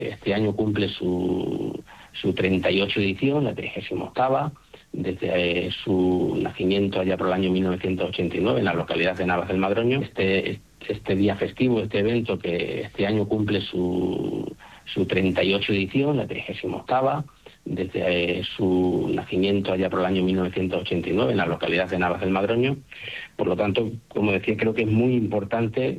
Este año cumple su 38 edición, la 38ª, desde su nacimiento allá por el año 1989 en la localidad de Navas del Madroño. Este día festivo, este evento que este año cumple su 38 edición, la 38ª, desde su nacimiento allá por el año 1989 en la localidad de Navas del Madroño. Por lo tanto, como decía, creo que es muy importante